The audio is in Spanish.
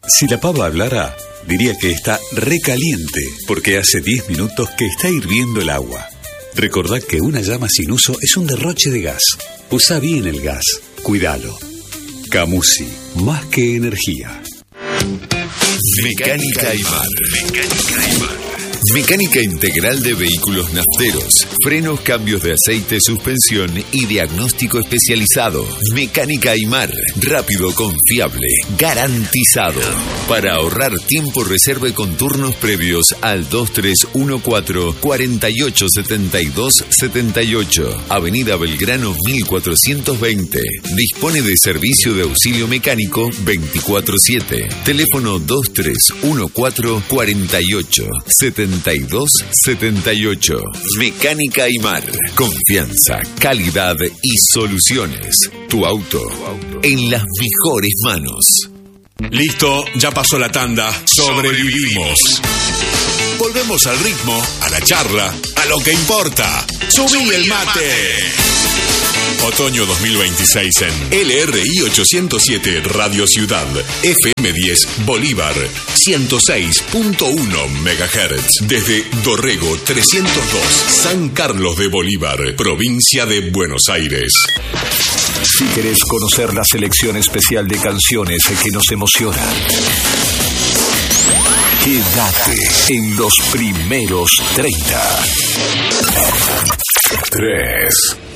Si la pava hablara, diría que está recaliente, porque hace 10 minutos que está hirviendo el agua. Recordad que una llama sin uso es un derroche de gas. Usa bien el gas. Cuídalo. Camusi, más que energía. Mecánica Aymar. Mecánica integral de vehículos nafteros, frenos, cambios de aceite, suspensión y diagnóstico especializado. Mecánica Aymar, rápido, confiable, garantizado. Para ahorrar tiempo, reserve con turnos previos al 2314-487278, Avenida Belgrano 1420. Dispone de servicio de auxilio mecánico 24/7. Teléfono 2314-487278. Mecánica Aymar. Confianza, calidad y soluciones. Tu auto en las mejores manos. Listo, ya pasó la tanda. Sobrevivimos. Volvemos al ritmo, a la charla, a lo que importa. ¡Subí el mate! Otoño 2026 en LRI 807 Radio Ciudad, FM 10 Bolívar, 106.1 MHz. Desde Dorrego 302, San Carlos de Bolívar, provincia de Buenos Aires. Si querés conocer la selección especial de canciones que nos emocionan, quédate en los primeros 30. 3,